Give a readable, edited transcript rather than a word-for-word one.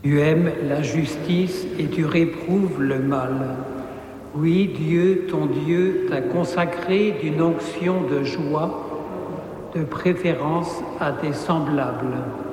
Tu aimes la justice et tu réprouves le mal. Oui, Dieu, ton Dieu, t'a consacré d'une onction de joie, de préférence à tes semblables.